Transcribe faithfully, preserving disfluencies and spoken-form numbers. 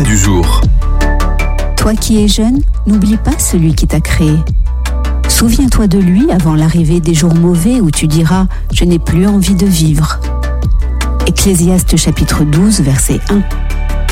du jour. Toi qui es jeune, n'oublie pas celui qui t'a créé. Souviens-toi de lui avant l'arrivée des jours mauvais où tu diras « Je n'ai plus envie de vivre ». Ecclésiaste chapitre douze, verset un.